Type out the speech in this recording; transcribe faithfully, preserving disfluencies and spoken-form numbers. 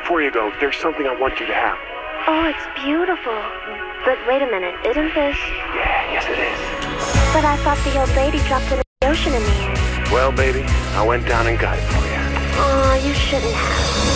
before you go, there's something I want you to have. Oh, it's beautiful. But wait a minute, isn't this... Yeah, yes it is. But I thought the old lady dropped it in the ocean in the end. Well, baby, I went down and got it for you. Aw, you shouldn't have.